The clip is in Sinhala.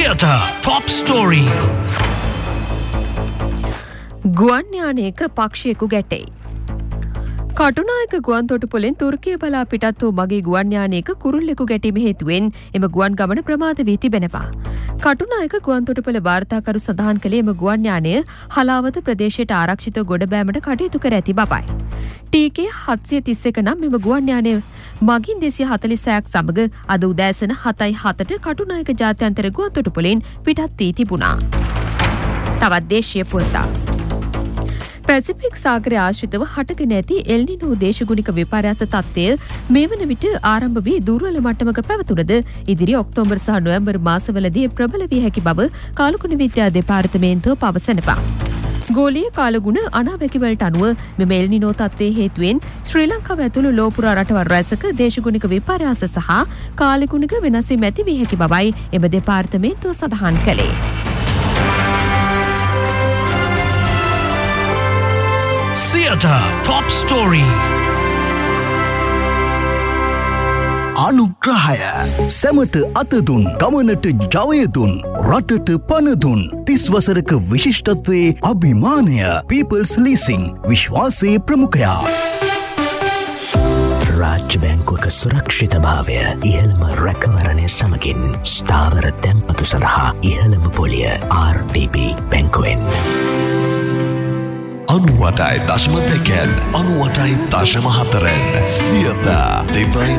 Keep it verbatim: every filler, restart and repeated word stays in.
Theatre Top Story. ගුවන් යානයක පක්ෂියෙකු ගැටෙයි. කටුනායක ගුවන් තොටුපොළෙන් තුර්කිය බලා පිටත් වූ මගේ ගුවන් යානයක කුරුල්ලෙකු ගැටීම හේතුවෙන් එම ගුවන් ගමන ප්‍රමාද වී තිබෙනවා. කටුනායක ගුවන් තොටුපොළ වාර්තාකරු සඳහන් කළේ එම ගුවන් යානය හලාවත ප්‍රදේශයට ආරක්ෂිතව ගොඩ බෑමට කටයුතු කර ඇති බවයි. ටී කේ හත්සිය තිස් එක නම් මෙම ගුවන් යානය මගින් දෙසිය හතළිසයක් සමග අද උදෑසන හතයි හතට කටුනායක ජාත්‍යන්තර ගුවන් තොටුපොළෙන් පිටත් වී තිබුණා. තවත් දේශීය පුවතක්. පැසිෆික් සාගරය ආශ්‍රිතව හටගෙන ඇති එල්නිනෝ දේශගුණික විපර්යාස තත්ත්වය මේ වන විට ආරම්භ වී දුර්වල මට්ටමක පැවතුනද ඉදිරි ඔක්තෝබර් සහ නොවැම්බර් මාසවලදී ප්‍රබල විය හැකි බව කාලගුණ විද්‍යා දෙපාර්තමේන්තුව පවසනවා. ගෝලීය කාලගුණ අනාවැකිවලට අනුව මෙම එල්නිනෝ තත්ත්වයේ හේතුවෙන් ශ්‍රී ලංකාව ඇතුළු ලෝපුරා රටවල් රැසක දේශගුණික විපර්යාස සහ කාලගුණික වෙනස් වීම ඇති විය හැකි බවයි එම දෙපාර්තමේන්තුව සඳහන් කළේ. Theatre Top Story. අනුග්‍රහය සැමට අතදුන් ගමනට ජවයදුන් රටට පණදුන් තිස් වසරක විශිෂ්ටත්වයේ අභිමානය People's Leasing විශ්වාසයේ ප්‍රමුඛයා. රාජ්‍ය බැංකුවක සුරක්ෂිත භාවය ඉහළම රැකවරණය සමගින් ස්ථාවර තැන්පතු සඳහා ඉහළම පොලිය ආර් ඩී බී බැංකුවෙන්. අනුවටයි දශම දෙකෙන් අනුවටයි දශම හතරෙන් සියත දෙවයි